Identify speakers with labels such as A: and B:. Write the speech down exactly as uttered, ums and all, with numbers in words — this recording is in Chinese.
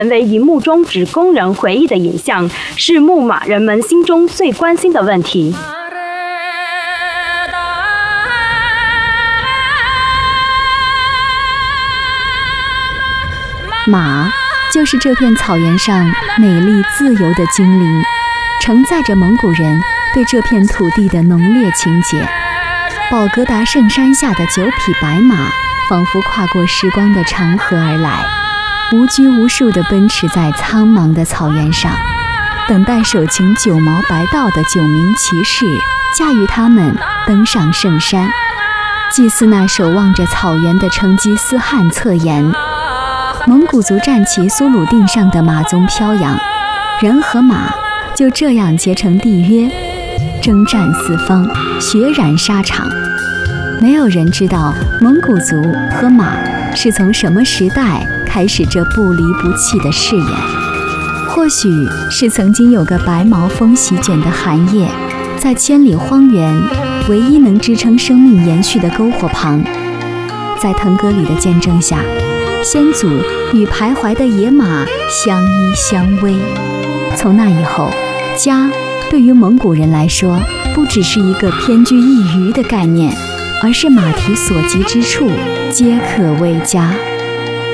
A: 为荧幕中只供人回忆的影像，是牧马人们心中最关心的问题。
B: 马就是这片草原上美丽自由的精灵，承载着蒙古人对这片土地的浓烈情结。宝格达圣山下的九匹白马，仿佛跨过时光的长河而来，无拘无束地奔驰在苍茫的草原上，等待手擎九毛白道的九名骑士驾驭他们登上圣山，祭祀那守望着草原的成吉思汗侧颜。蒙古族战旗苏鲁定上的马鬃飘扬，人和马就这样结成缔约，征战四方，血染沙场。没有人知道蒙古族和马是从什么时代开始这不离不弃的誓言。或许是曾经有个白毛风席卷的寒夜，在千里荒原唯一能支撑生命延续的篝火旁，在腾格里的见证下，先祖与徘徊的野马相依相偎。从那以后，家对于蒙古人来说，不只是一个偏居一隅的概念，而是马蹄所及之处皆可为家。